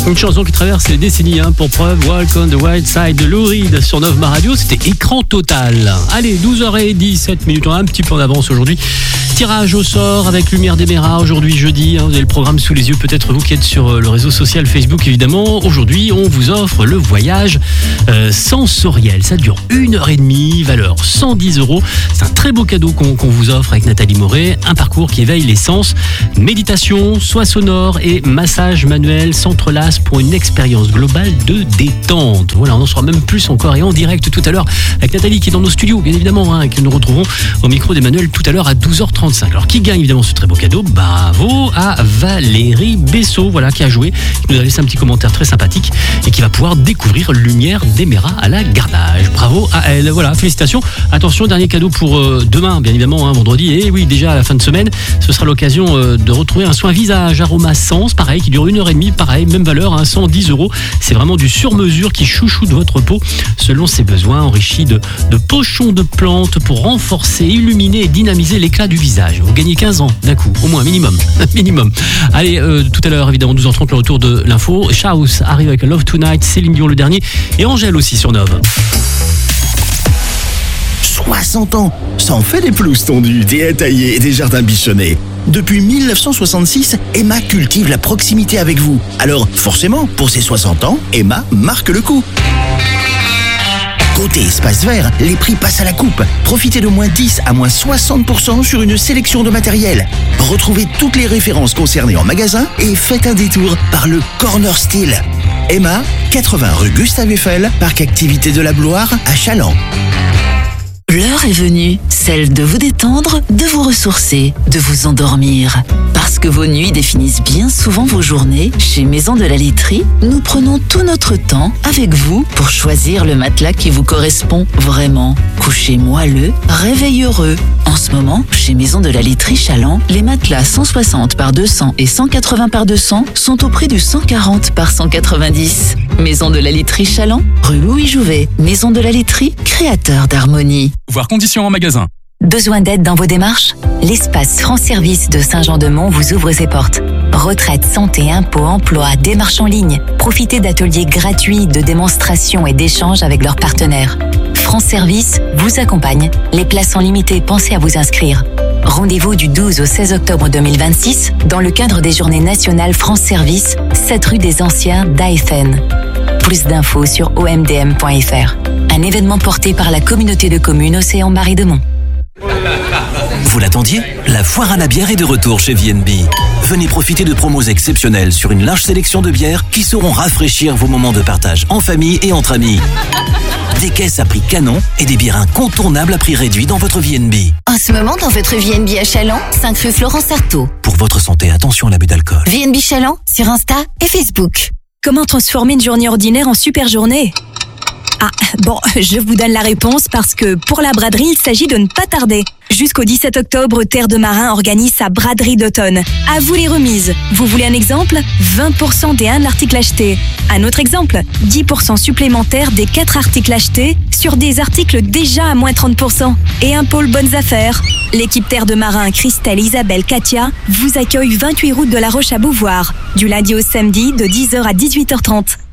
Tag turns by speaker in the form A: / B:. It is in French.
A: Une chanson qui traverse les décennies, pour preuve, Walk on the Wild Side de Lou Reed sur Nova Radio, c'était écran total. Allez, 12h17, on a un petit peu en avance aujourd'hui. Tirage au sort avec Lumière d'Emera aujourd'hui jeudi, vous avez le programme sous les yeux, peut-être vous qui êtes sur le réseau social Facebook évidemment. Aujourd'hui on vous offre le voyage sensoriel, ça dure 1h30, valeur 110 €. C'est un très beau cadeau qu'on vous offre avec Nathalie Moret, un parcours qui éveille les sens, méditation, soins sonores et massage manuel s'entrelacent pour une expérience globale de détente. Voilà, on en saura même plus encore et en direct tout à l'heure avec Nathalie qui est dans nos studios bien évidemment, et que nous retrouvons au micro d'Emmanuel tout à l'heure à 12h35. Alors qui gagne évidemment ce très beau cadeau? Bravo à Valérie Bessot, voilà, qui a joué, qui nous a laissé un petit commentaire très sympathique et qui va pouvoir découvrir Lumière d'Emera à la Gardage. Bravo à elle, voilà, félicitations. Attention, dernier cadeau pour demain, bien évidemment, vendredi, et oui, déjà à la fin de semaine, ce sera l'occasion de retrouver un soin visage Aroma Sens, pareil, qui dure 1h30, pareil, même valeur, 110 €. C'est vraiment du sur-mesure qui chouchoute votre peau selon ses besoins, enrichi de pochons de plantes pour renforcer, illuminer et dynamiser l'éclat du visage. Vous gagnez 15 ans d'un coup, au moins, minimum. minimum. Allez, tout à l'heure, évidemment, 12h30, le retour de l'info. Chaos arrive avec Love Tonight, Céline Dion le dernier, et Angèle aussi sur Nove.
B: 60 ans, ça en fait des pelouses tondues, des haies taillées et des jardins bichonnés. Depuis 1966, Emma cultive la proximité avec vous. Alors, forcément, pour ses 60 ans, Emma marque le coup. Côté espace vert, les prix passent à la coupe. Profitez de moins 10 à moins 60% sur une sélection de matériel. Retrouvez toutes les références concernées en magasin et faites un détour par le Corner Style. Emma, 80 rue Gustave Eiffel, parc activité de la Bloire à Chaland.
C: L'heure est venue, celle de vous détendre, de vous ressourcer, de vous endormir. Parce que vos nuits définissent bien souvent vos journées, chez Maison de la Laiterie, nous prenons tout notre temps avec vous pour choisir le matelas qui vous correspond vraiment. Coucher moelleux, réveil heureux. En ce moment, chez Maison de la Laiterie Chaland, les matelas 160 par 200 et 180 par 200 sont au prix du 140 par 190. Maison de la Laiterie Chaland, rue Louis Jouvet. Maison de la Laiterie, créateur d'harmonie.
D: Voir conditions en magasin.
E: Besoin d'aide dans vos démarches? L'espace France Service de Saint-Jean-de-Mont vous ouvre ses portes. Retraite, santé, impôts, emploi, démarches en ligne. Profitez d'ateliers gratuits de démonstration et d'échanges avec leurs partenaires. France Service vous accompagne. Les places sont limitées, pensez à vous inscrire. Rendez-vous du 12 au 16 octobre 2026 dans le cadre des Journées nationales France Service, 7 rue des Anciens d'Aeffen. Plus d'infos sur omdm.fr. Un événement porté par la communauté de communes Océan Marais de Mont.
F: Vous l'attendiez? La foire à la bière est de retour chez VNB. Venez profiter de promos exceptionnelles sur une large sélection de bières qui sauront rafraîchir vos moments de partage en famille et entre amis. Des caisses à prix canon et des bières incontournables à prix réduit dans votre VNB.
E: En ce moment, dans votre VNB à Chaland, 5 rue Florence Artaud.
F: Pour votre santé, attention à l'abus d'alcool.
E: VNB Chaland sur Insta et Facebook.
G: Comment transformer une journée ordinaire en super journée? Je vous donne la réponse parce que pour la braderie, il s'agit de ne pas tarder. Jusqu'au 17 octobre, Terre de Marin organise sa braderie d'automne. À vous les remises. Vous voulez un exemple? 20% des 1 article acheté. Un autre exemple? 10% supplémentaire des 4 articles achetés sur des articles déjà à moins 30%. Et un pôle bonnes affaires. L'équipe Terre de Marin, Christelle, Isabelle, Katia, vous accueille 28 route de la Roche à Beauvoir. Du lundi au samedi de 10h à 18h30.